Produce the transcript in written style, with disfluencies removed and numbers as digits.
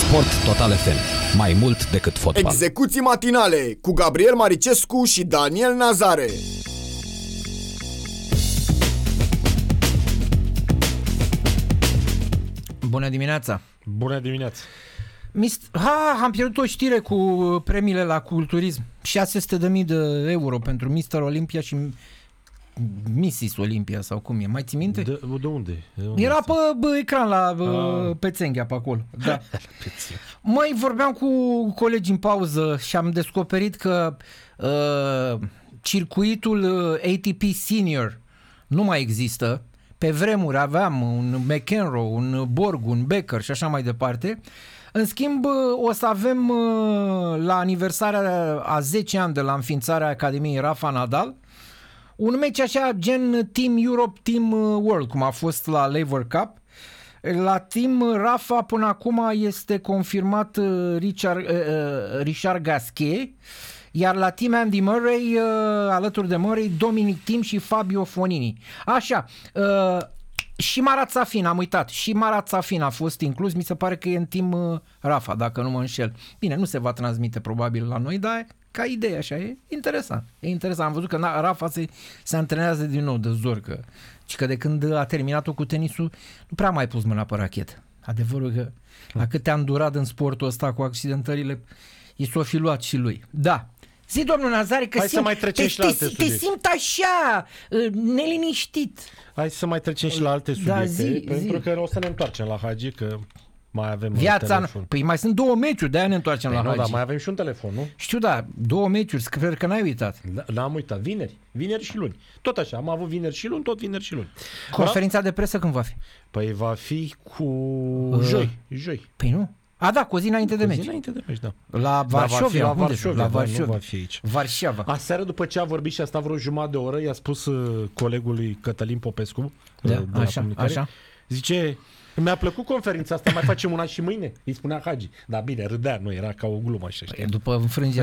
Sport Total FM. Mai mult decât fotbal. Execuții matinale cu Gabriel Maricescu și Daniel Nazare. Bună dimineața! Bună dimineața! Am pierdut o știre cu premiile la culturism. 600.000 de euro pentru Mr. Olympia și Mrs. Olympia sau cum e. Mai ții minte? De unde? Era pe ecran pe Țenghea pe acolo. Da. Măi, vorbeam cu colegi în pauză și am descoperit că circuitul ATP Senior nu mai există. Pe vremuri aveam un McEnroe, un Borg, un Becker și așa mai departe. În schimb, o să avem la aniversarea a 10 ani de la înființarea Academiei Rafa Nadal un meci așa gen Team Europe, Team World, cum a fost la Laver Cup. La Team Rafa până acum este confirmat Richard Gasquet, iar la Team Andy Murray, alături de Murray, Dominic Thiem și Fabio Fognini. Așa, și Marat Safin, am uitat, și Marat Safin a fost inclus, mi se pare că e în Team Rafa, dacă nu mă înșel. Bine, nu se va transmite probabil la noi, dar ca idee așa, e interesant. E interesant, am văzut că Rafa se antrenează din nou de zorcă. Și că de când a terminat-o cu tenisul, nu prea a mai pus mâna pe rachetă. Adevărul că la câte am durat în sportul ăsta cu accidentările, i s-o fi luat și lui. Da. Zi, domnul Nazare, că hai să mai trecem și la alte subiecte. Te simt așa, neliniștit. Hai să mai trecem și la alte subiecte, pentru că o să ne întoarcem la Hagi, că mai avem telefon. Păi mai sunt 2 meciuri, de-aia ne întoarcem la Hagi. Da, mai avem și un telefon, nu? Știu, da, 2 meciuri, sper că n-ai uitat. N-am uitat, vineri și luni. Tot așa, am avut vineri și luni, tot vineri și luni. Conferința de presă când va fi? Păi va fi cu joi. Păi nu? A, da, cu o zi înainte de meci. Da. La Varșovia. La Varșovia, nu va fi aici. Varșava. Aseară, după ce a vorbit și a stat vreo jumătate de oră, i-a spus colegului Cătălin Popescu, de la comunicare, așa. Zice, mi-a plăcut conferința asta, mai facem una și mâine? Îi spunea Hagi. Dar bine, râdea, nu era ca o glumă așa, știi? După înfrângerea